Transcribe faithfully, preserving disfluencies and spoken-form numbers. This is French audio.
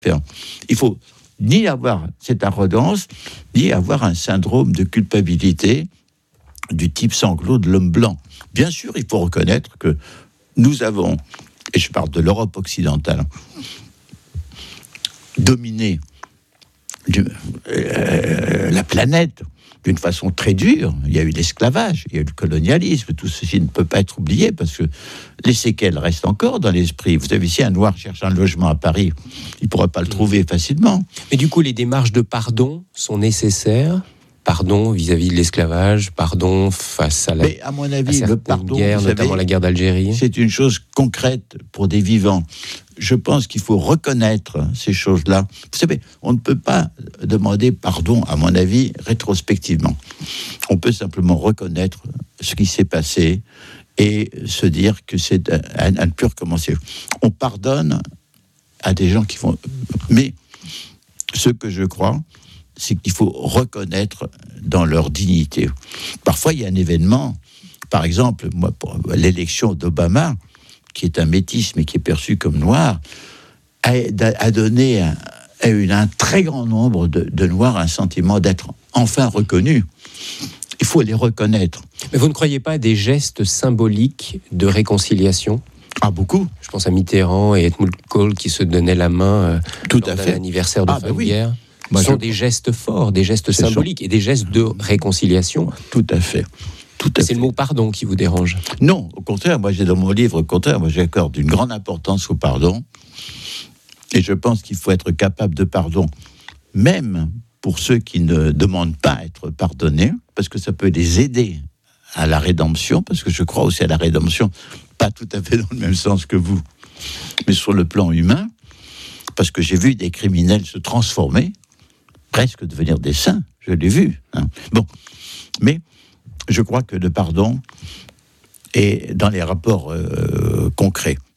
Il faut ni avoir cette arrogance, ni avoir un syndrome de culpabilité du type sanglot de l'homme blanc. Bien sûr, il faut reconnaître que nous avons, et je parle de l'Europe occidentale, dominé du, euh, la planète d'une façon très dure. Il y a eu l'esclavage, il y a eu le colonialisme, tout ceci ne peut pas être oublié parce que les séquelles restent encore dans l'esprit. Vous savez, si un Noir cherche un logement à Paris, il ne pourra pas le trouver facilement. Mais du coup, les démarches de pardon sont nécessaires. Pardon vis-à-vis de l'esclavage, pardon face à la Mais à mon avis, à le pardon, guerre, vous notamment savez, la guerre d'Algérie. C'est une chose concrète pour des vivants. Je pense qu'il faut reconnaître ces choses-là. Vous savez, on ne peut pas demander pardon, à mon avis, rétrospectivement. On peut simplement reconnaître ce qui s'est passé et se dire que c'est à ne plus recommencer. On pardonne à des gens qui font... Mais ce que je crois, c'est qu'il faut reconnaître dans leur dignité. Parfois, il y a un événement, par exemple, moi, pour l'élection d'Obama, qui est un métis, mais qui est perçu comme noir, a, a donné à, à une, un très grand nombre de, de Noirs un sentiment d'être enfin reconnus. Il faut les reconnaître. Mais vous ne croyez pas à des gestes symboliques de réconciliation ? Ah, beaucoup. Je pense à Mitterrand et Helmut Kohl qui se donnaient la main euh, Tout lors à d'un fait. anniversaire de Ah, fin ben de oui. guerre. Moi, Ce sont je... des gestes forts, des gestes Ce symboliques sont... et des gestes de réconciliation. Tout à fait. Tout à C'est fait. le mot pardon qui vous dérange ? Non, au contraire, moi j'ai dans mon livre, au contraire, moi j'accorde une grande importance au pardon. Et je pense qu'il faut être capable de pardon, même pour ceux qui ne demandent pas à être pardonnés, parce que ça peut les aider à la rédemption, parce que je crois aussi à la rédemption, pas tout à fait dans le même sens que vous, mais sur le plan humain, parce que j'ai vu des criminels se transformer, presque devenir des saints, je l'ai vu. Hein. Bon, mais je crois que le pardon est dans les rapports euh, concrets.